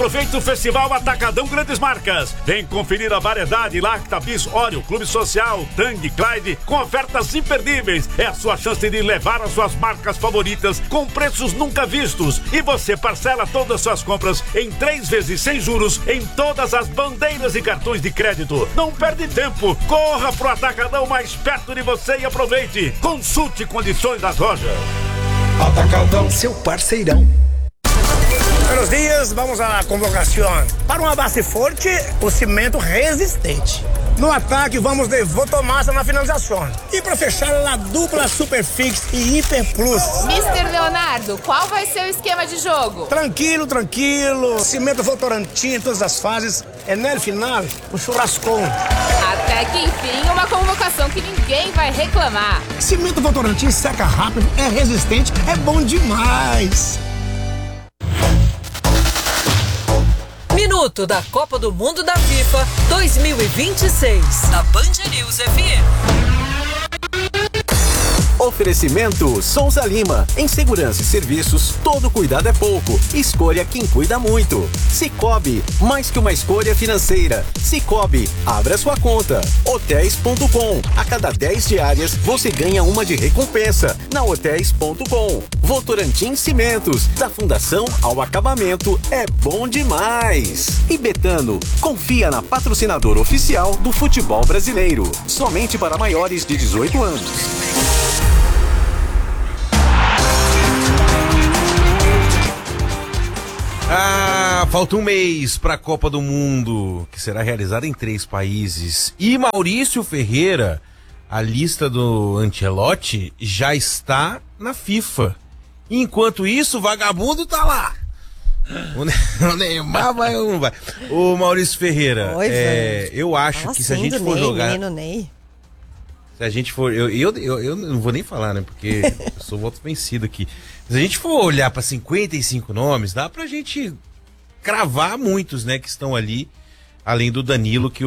Aproveite o Festival Atacadão Grandes Marcas. Vem conferir a variedade Lacta, Bis, Oreo, Clube Social, Tang, Clyde, com ofertas imperdíveis. É a sua chance de levar as suas marcas favoritas com preços nunca vistos. E você parcela todas as suas compras em 3 vezes sem juros em todas as bandeiras e cartões de crédito. Não perde tempo. Corra pro Atacadão mais perto de você e aproveite. Consulte condições das lojas. Atacadão, seu parceirão. Buenos dias, vamos à convocação. Para uma base forte, o cimento resistente. No ataque, vamos de Votomassa na finalização. E para fechar, a dupla Superfix e Hiper Plus. Mr. Leonardo, qual vai ser o esquema de jogo? Tranquilo. Cimento Votorantim em todas as fases. É no final, o churrascão. Até que enfim, uma convocação que ninguém vai reclamar. Cimento Votorantim seca rápido, é resistente, é bom demais. Minuto da Copa do Mundo da FIFA 2026, na Band News FM. Oferecimento Souza Lima. Em segurança e serviços, todo cuidado é pouco. Escolha quem cuida muito. Sicoob, mais que uma escolha financeira. Sicoob, abra sua conta. Hotéis.com. A cada 10 diárias, você ganha uma de recompensa. Na Hotéis.com. Votorantim Cimentos. Da fundação ao acabamento, é bom demais. E Betano, confia na patrocinadora oficial do futebol brasileiro. Somente para maiores de 18 anos. Falta um mês para a Copa do Mundo, que será realizada em 3 países. E Maurício Ferreira, a lista do Ancelotti já está na FIFA. Enquanto isso, o vagabundo tá lá. O Neymar vai ou não vai? Ô Maurício Ferreira, eu acho que se a gente for jogar... Se a gente for... Eu não vou nem falar, né? Porque eu sou voto vencido aqui. Se a gente for olhar para 55 nomes, dá pra gente cravar muitos, né? Que estão ali, além do Danilo, que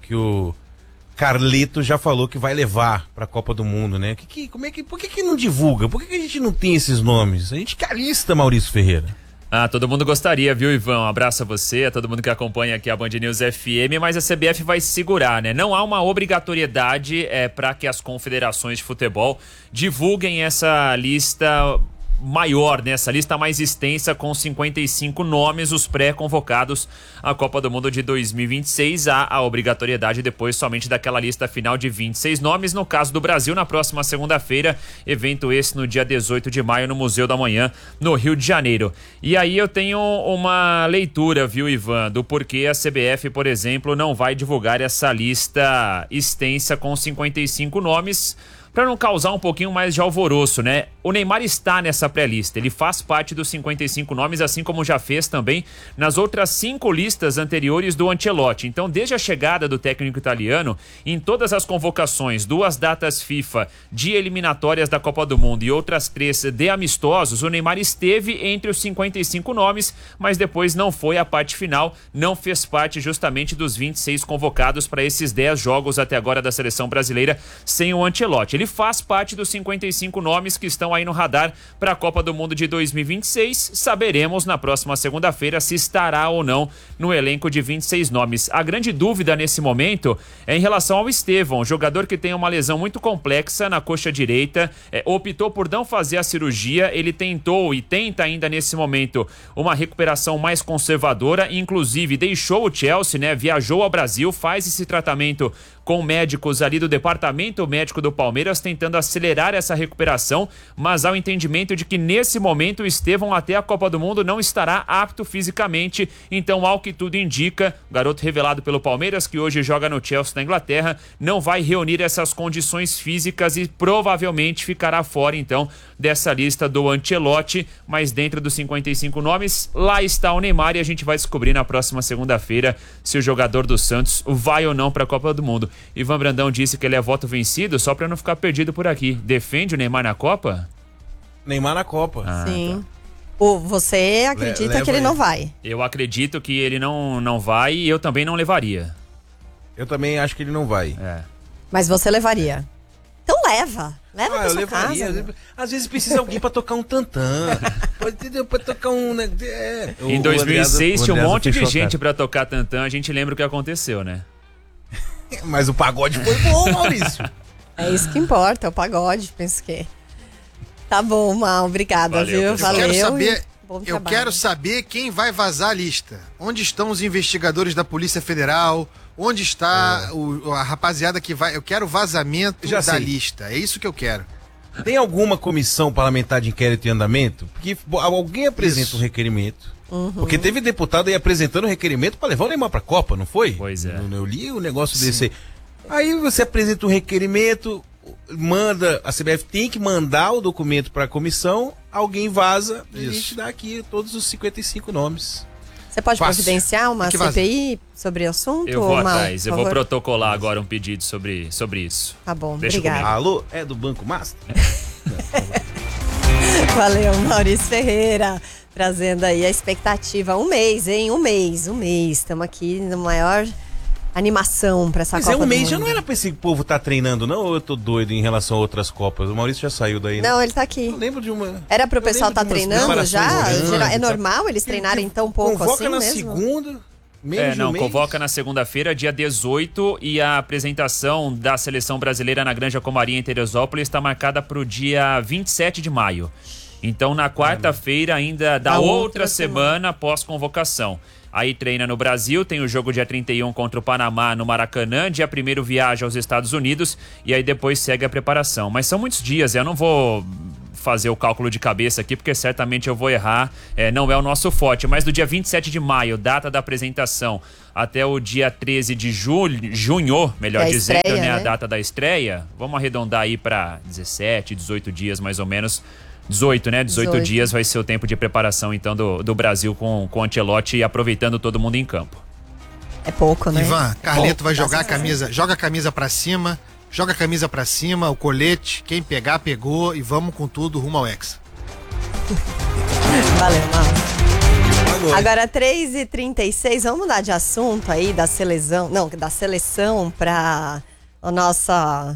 o Carleto já falou que vai levar pra Copa do Mundo, né? Por que não divulga? Por que a gente não tem esses nomes? A gente quer a lista, Maurício Ferreira. Todo mundo gostaria, viu, Ivan? Um abraço a você, a todo mundo que acompanha aqui a Band News FM, mas a CBF vai segurar, né? Não há uma obrigatoriedade para que as confederações de futebol divulguem essa lista maior, né? Essa lista mais extensa com 55 nomes, os pré-convocados à Copa do Mundo de 2026. Há a obrigatoriedade depois somente daquela lista final de 26 nomes. No caso do Brasil, na próxima segunda-feira, evento esse no dia 18 de maio no Museu da Manhã, no Rio de Janeiro. E aí eu tenho uma leitura, viu, Ivan, do porquê a CBF, por exemplo, não vai divulgar essa lista extensa com 55 nomes, para não causar um pouquinho mais de alvoroço, né? O Neymar está nessa pré-lista, ele faz parte dos 55 nomes, assim como já fez também nas outras 5 listas anteriores do Ancelotti. Então, desde a chegada do técnico italiano, em todas as convocações, 2 datas FIFA de eliminatórias da Copa do Mundo e outras 3 de amistosos, o Neymar esteve entre os 55 nomes, mas depois não foi à parte final, não fez parte justamente dos 26 convocados para esses 10 jogos até agora da seleção brasileira sem o Ancelotti. Ele faz parte dos 55 nomes que estão aí no radar para a Copa do Mundo de 2026. Saberemos na próxima segunda-feira se estará ou não no elenco de 26 nomes. A grande dúvida nesse momento é em relação ao Estevão, jogador que tem uma lesão muito complexa na coxa direita, optou por não fazer a cirurgia. Ele tentou e tenta ainda nesse momento uma recuperação mais conservadora, inclusive deixou o Chelsea, né? Viajou ao Brasil, faz esse tratamento com médicos ali do departamento médico do Palmeiras, tentando acelerar essa recuperação, mas há o entendimento de que nesse momento o Estevão até a Copa do Mundo não estará apto fisicamente. Então, ao que tudo indica, o garoto revelado pelo Palmeiras, que hoje joga no Chelsea na Inglaterra, não vai reunir essas condições físicas e provavelmente ficará fora então dessa lista do Ancelotti. Mas dentro dos 55 nomes, lá está o Neymar, e a gente vai descobrir na próxima segunda-feira se o jogador do Santos vai ou não para a Copa do Mundo. Ivan Brandão disse que ele é voto vencido, só para não ficar perdido por aqui. Defende o Neymar na Copa? Neymar na Copa. Sim. Tá. Você acredita que ele não vai? Eu acredito que ele não vai, e eu também não levaria. Eu também acho que ele não vai. Mas você levaria? Então leva pra sua casa. Às vezes precisa alguém pra tocar um tantã. Entendeu? Pra tocar um... Em 2006 tinha um monte de gente pra tocar tantã, a gente lembra o que aconteceu, né? Mas o pagode foi bom, Maurício. É isso que importa, é o pagode, penso que. Tá bom, Mal, obrigada, viu? Valeu. Eu quero saber quem vai vazar a lista. Onde estão os investigadores da Polícia Federal? Onde está a rapaziada que vai... Eu quero vazamento da lista. É isso que eu quero. Tem alguma comissão parlamentar de inquérito em andamento? Porque alguém apresenta um requerimento. Porque teve deputado aí apresentando um requerimento para levar o Neymar pra Copa, não foi? Pois é. Eu li o negócio desse aí. Aí você apresenta um requerimento, manda, a CBF tem que mandar o documento para a comissão, alguém vaza e a gente dá aqui todos os 55 nomes. Você pode providenciar uma CPI sobre o assunto? Eu vou atrás, eu vou protocolar agora um pedido sobre isso. Tá bom, Deixa obrigado. Alô, é do Banco Master? Valeu, Maurício Ferreira, trazendo aí a expectativa. Um mês, hein? Um mês. Estamos aqui no maior animação pra essa Copa do Mundo. Mas já não era pra esse povo estar treinando, não? Ou eu tô doido em relação a outras Copas? O Maurício já saiu daí, né? Não, ele tá aqui. Eu lembro de uma... Era pro pessoal estar treinando já? É normal eles treinarem tão pouco assim mesmo? Convoca na segunda... Convoca na segunda-feira, dia 18, e a apresentação da seleção brasileira na Granja Comaria em Teresópolis está marcada para o dia 27 de maio. Então, na quarta-feira ainda da outra semana após convocação. Aí treina no Brasil, tem o jogo dia 31 contra o Panamá no Maracanã, dia 1º viaja aos Estados Unidos e aí depois segue a preparação. Mas são muitos dias, eu não vou fazer o cálculo de cabeça aqui, porque certamente eu vou errar, não é o nosso forte, mas do dia 27 de maio, data da apresentação, até o dia 13 de junho, melhor dizendo, estreia, né? A data da estreia, vamos arredondar aí para 17, 18 dias mais ou menos, 18, né? 18 dias vai ser o tempo de preparação, então, do Brasil com o Ancelotti e aproveitando todo mundo em campo. É pouco, né? Ivan, Carleto vai jogar a camisa, joga a camisa pra cima, o colete, quem pegar, pegou e vamos com tudo rumo ao Hexa. Valeu, Mal. Agora 3h36, vamos mudar de assunto aí da seleção pra a nossa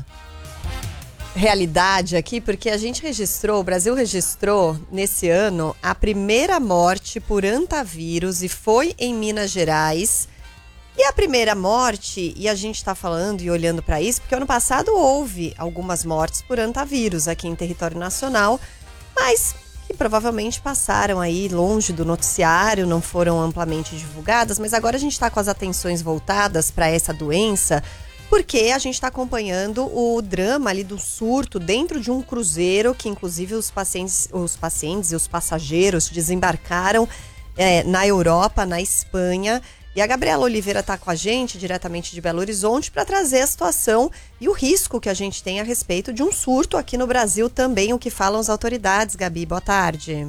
realidade aqui, porque o Brasil registrou nesse ano a primeira morte por hantavírus e foi em Minas Gerais. E a primeira morte, e a gente está falando e olhando para isso, porque ano passado houve algumas mortes por hantavírus aqui em território nacional, mas que provavelmente passaram aí longe do noticiário, não foram amplamente divulgadas, mas agora a gente está com as atenções voltadas para essa doença, porque a gente está acompanhando o drama ali do surto dentro de um cruzeiro, que inclusive os pacientes e os passageiros desembarcaram na Europa, na Espanha. E a Gabriela Oliveira está com a gente, diretamente de Belo Horizonte, para trazer a situação e o risco que a gente tem a respeito de um surto aqui no Brasil também, o que falam as autoridades. Gabi, boa tarde.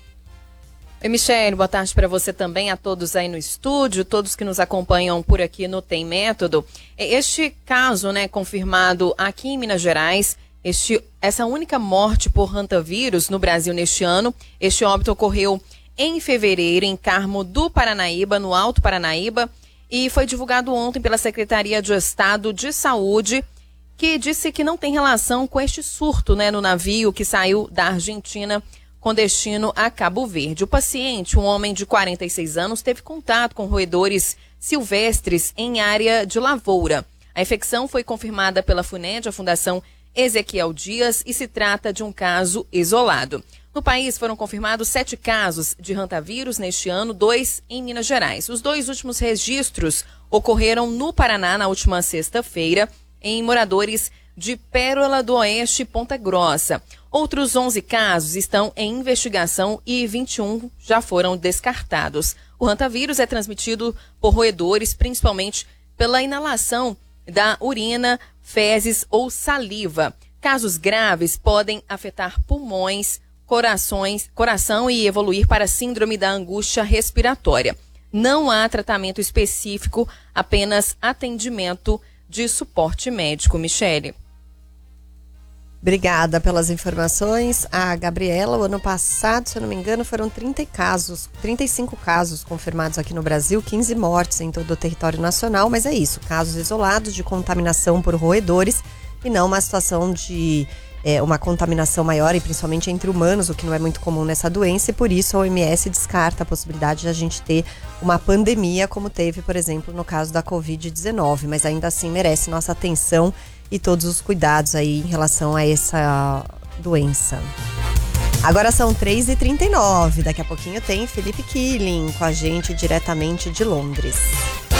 Oi, Michele, boa tarde para você também, a todos aí no estúdio, todos que nos acompanham por aqui no Tem Método. Este caso, né, confirmado aqui em Minas Gerais, essa única morte por hantavírus no Brasil neste ano, este óbito ocorreu em fevereiro, em Carmo do Paranaíba, no Alto Paranaíba, e foi divulgado ontem pela Secretaria de Estado de Saúde, que disse que não tem relação com este surto, né, no navio que saiu da Argentina com destino a Cabo Verde. O paciente, um homem de 46 anos, teve contato com roedores silvestres em área de lavoura. A infecção foi confirmada pela FUNED, a Fundação Ezequiel Dias, e se trata de um caso isolado. No país foram confirmados 7 casos de hantavírus neste ano, 2 em Minas Gerais. Os 2 últimos registros ocorreram no Paraná na última sexta-feira, em moradores de Pérola do Oeste e Ponta Grossa. Outros 11 casos estão em investigação e 21 já foram descartados. O hantavírus é transmitido por roedores, principalmente pela inalação da urina, fezes ou saliva. Casos graves podem afetar pulmões, coração e evoluir para a síndrome da angústia respiratória. Não há tratamento específico, apenas atendimento de suporte médico. Michele. Obrigada pelas informações. A Gabriela, o ano passado, se eu não me engano, foram 35 casos confirmados aqui no Brasil, 15 mortes em todo o território nacional, mas é isso, casos isolados de contaminação por roedores. e não uma situação de uma contaminação maior, e principalmente entre humanos, o que não é muito comum nessa doença, e por isso a OMS descarta a possibilidade de a gente ter uma pandemia como teve, por exemplo, no caso da Covid-19, mas ainda assim merece nossa atenção e todos os cuidados aí em relação a essa doença. Agora são 3h39, daqui a pouquinho tem Felipe Killing com a gente diretamente de Londres.